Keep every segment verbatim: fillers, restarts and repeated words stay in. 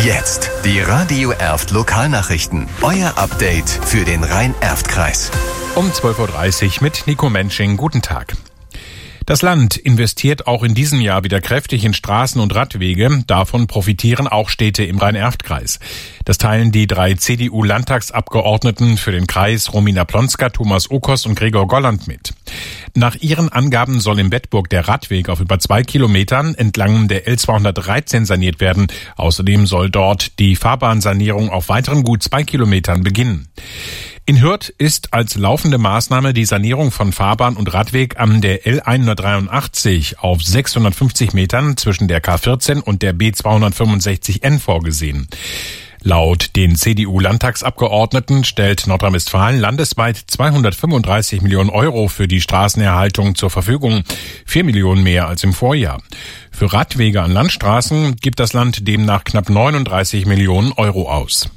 Jetzt die Radio Erft Lokalnachrichten. Euer Update für den Rhein-Erft-Kreis. Um zwölf Uhr dreißig mit Nico Mensching. Guten Tag. Das Land investiert auch in diesem Jahr wieder kräftig in Straßen und Radwege. Davon profitieren auch Städte im Rhein-Erft-Kreis. Das teilen die drei C D U-Landtagsabgeordneten für den Kreis Romina Plonska, Thomas Okost und Gregor Golland mit. Nach ihren Angaben soll in Bedburg der Radweg auf über zwei Kilometern entlang der L zweihundertdreizehn saniert werden. Außerdem soll dort die Fahrbahnsanierung auf weiteren gut zwei Kilometern beginnen. In Hürth ist als laufende Maßnahme die Sanierung von Fahrbahn und Radweg an der L hundertdreiundachtzig auf sechshundertfünfzig Metern zwischen der K vierzehn und der B zweihundertfünfundsechzig N vorgesehen. Laut den C D U-Landtagsabgeordneten stellt Nordrhein-Westfalen landesweit zweihundertfünfunddreißig Millionen Euro für die Straßenerhaltung zur Verfügung, vier Millionen mehr als im Vorjahr. Für Radwege an Landstraßen gibt das Land demnach knapp neununddreißig Millionen Euro aus.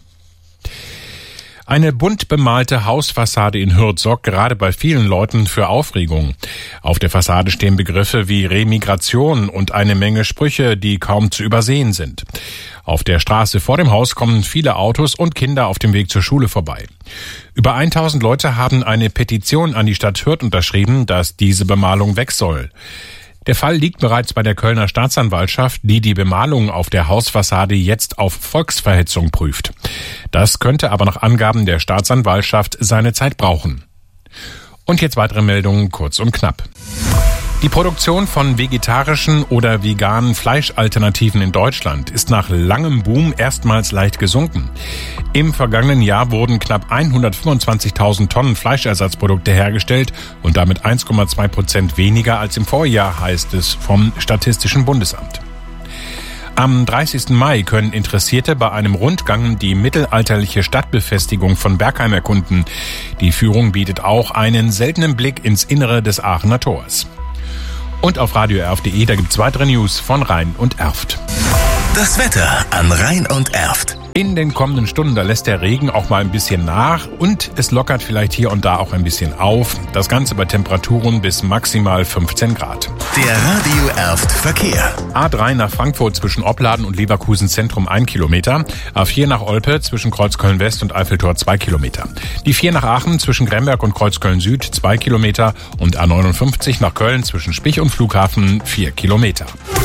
Eine bunt bemalte Hausfassade in Hürth sorgt gerade bei vielen Leuten für Aufregung. Auf der Fassade stehen Begriffe wie Remigration und eine Menge Sprüche, die kaum zu übersehen sind. Auf der Straße vor dem Haus kommen viele Autos und Kinder auf dem Weg zur Schule vorbei. Über tausend Leute haben eine Petition an die Stadt Hürth unterschrieben, dass diese Bemalung weg soll. Der Fall liegt bereits bei der Kölner Staatsanwaltschaft, die die Bemalung auf der Hausfassade jetzt auf Volksverhetzung prüft. Das könnte aber nach Angaben der Staatsanwaltschaft seine Zeit brauchen. Und jetzt weitere Meldungen, kurz und knapp. Die Produktion von vegetarischen oder veganen Fleischalternativen in Deutschland ist nach langem Boom erstmals leicht gesunken. Im vergangenen Jahr wurden knapp hundertfünfundzwanzigtausend Tonnen Fleischersatzprodukte hergestellt und damit eins Komma zwei Prozent weniger als im Vorjahr, heißt es vom Statistischen Bundesamt. Am dreißigsten Mai können Interessierte bei einem Rundgang die mittelalterliche Stadtbefestigung von Bergheim erkunden. Die Führung bietet auch einen seltenen Blick ins Innere des Aachener Tors. Und auf radio erft punkt de, da gibt's weitere News von Rhein und Erft. Das Wetter an Rhein und Erft. In den kommenden Stunden, da lässt der Regen auch mal ein bisschen nach und es lockert vielleicht hier und da auch ein bisschen auf. Das Ganze bei Temperaturen bis maximal fünfzehn Grad. Der Radio Erft Verkehr. A drei nach Frankfurt zwischen Opladen und Leverkusen Zentrum ein Kilometer. A vier nach Olpe zwischen Kreuzköln West und Eiffeltor zwei Kilometer. Die vier nach Aachen zwischen Gremberg und Kreuzköln Süd zwei Kilometer. Und A neunundfünfzig nach Köln zwischen Spich und Flughafen vier Kilometer.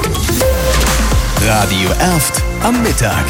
Radio Erft am Mittag.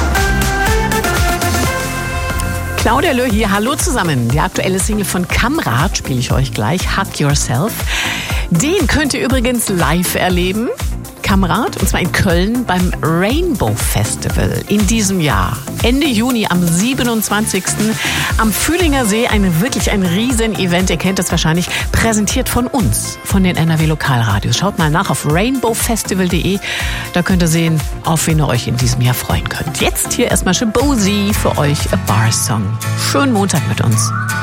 Claudia Löh hier, hallo zusammen. Die aktuelle Single von Kamrat spiele ich euch gleich, Hug Yourself. Den könnt ihr übrigens live erleben, Kamrat, und zwar in Köln beim Rainbow Festival in diesem Jahr. Ende Juni am siebenundzwanzigsten am Fühlinger See, ein wirklich ein Riesen-Event, ihr kennt das wahrscheinlich, präsentiert von uns, von den N R W Lokalradios. Schaut mal nach auf rainbow festival punkt de, da könnt ihr sehen, auf wen ihr euch in diesem Jahr freuen könnt. Jetzt hier erstmal Shabozy für euch, A Bar Song. Schönen Montag mit uns.